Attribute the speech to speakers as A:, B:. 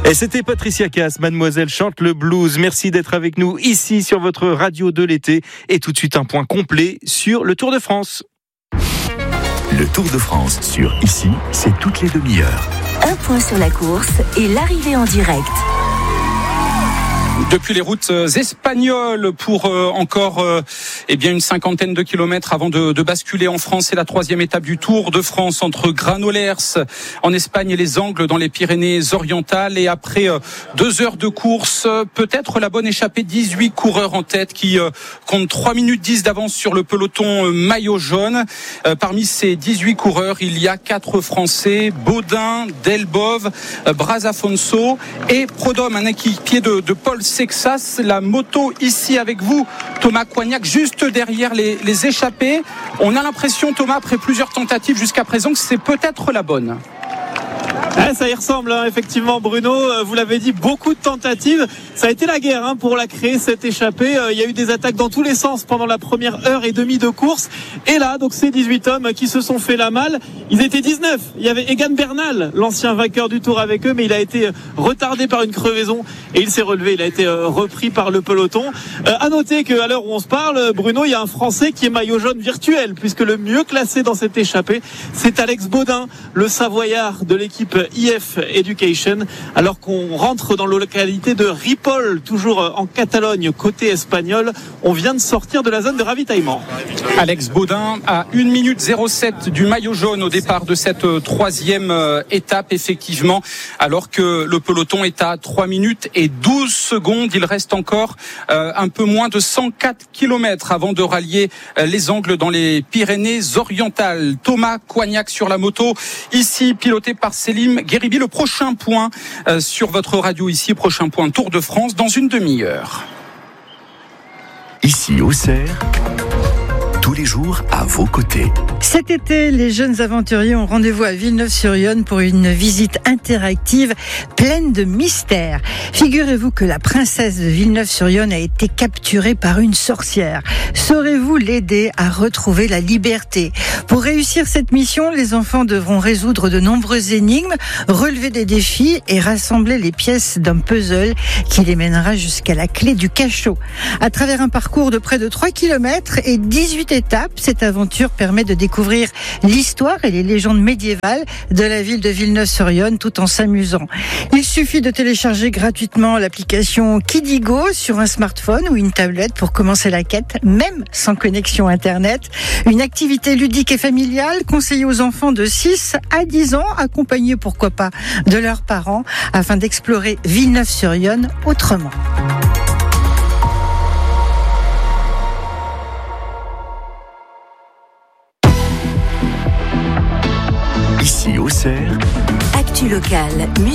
A: Et c'était Patricia Cass, Mademoiselle chante le blues. Merci d'être avec nous ici sur votre radio de l'été. Et tout de suite un point complet sur le Tour de France.
B: Le Tour de France sur Ici, c'est toutes les demi-heures.
C: Un point sur la course et l'arrivée en direct.
D: Depuis les routes espagnoles pour encore une cinquantaine de kilomètres avant de basculer en France. C'est la troisième étape du Tour de France entre Granollers en Espagne et les Angles dans les Pyrénées-Orientales. Et après 2 heures de course, peut-être la bonne échappée, 18 coureurs en tête qui comptent 3 minutes 10 d'avance sur le peloton maillot jaune. Parmi ces 18 coureurs, il y a 4 Français, Baudin, Delbove, Brazafonso et Prodhomme, un équipier de Paul Sexas. La moto ici avec vous, Thomas Coignac, juste derrière les échappés. On a l'impression, Thomas, après plusieurs tentatives jusqu'à présent, que c'est peut-être la bonne.
E: Ça y ressemble, effectivement, Bruno. Vous l'avez dit, beaucoup de tentatives. Ça a été la guerre pour la créer, cette échappée. Il y a eu des attaques dans tous les sens pendant la première heure et demie de course. Et là, donc, ces 18 hommes qui se sont fait la malle. Ils étaient 19. Il y avait Egan Bernal, l'ancien vainqueur du Tour, avec eux, mais il a été retardé par une crevaison et il s'est relevé. Il a été repris par le peloton. À noter qu'à l'heure où on se parle, Bruno, il y a un Français qui est maillot jaune virtuel, puisque le mieux classé dans cette échappée, c'est Alex Baudin, le Savoyard de l'équipe IF Education, alors qu'on rentre dans la localité de Ripoll, toujours en Catalogne, côté espagnol. On vient de sortir de la zone de ravitaillement.
D: Alex Baudin à 1 minute 07 du maillot jaune au départ de cette troisième étape, effectivement, alors que le peloton est à 3 minutes et 12 secondes. Il reste encore un peu moins de 104 km avant de rallier les Angles dans les Pyrénées-Orientales. Thomas Coignac sur la moto, ici piloté par Selim Gueribi. Le prochain point sur votre radio ici, prochain point Tour de France dans une demi-heure.
B: Ici, Auxerre, tous les jours à vos côtés.
F: Cet été, les jeunes aventuriers ont rendez-vous à Villeneuve-sur-Yonne pour une visite interactive pleine de mystères. Figurez-vous que la princesse de Villeneuve-sur-Yonne a été capturée par une sorcière. Saurez-vous l'aider à retrouver la liberté? Pour réussir cette mission, les enfants devront résoudre de nombreuses énigmes, relever des défis et rassembler les pièces d'un puzzle qui les mènera jusqu'à la clé du cachot. À travers un parcours de près de 3 km et 18 étapes, cette aventure permet de découvrir l'histoire et les légendes médiévales de la ville de Villeneuve-sur-Yonne tout en s'amusant. Il suffit de télécharger gratuitement l'application Kidigo sur un smartphone ou une tablette pour commencer la quête, même sans connexion Internet. Une activité ludique et familiale conseillée aux enfants de 6 à 10 ans, accompagnés pourquoi pas de leurs parents, afin d'explorer Villeneuve-sur-Yonne autrement.
B: Ici, Auxerre,
C: Actu locale.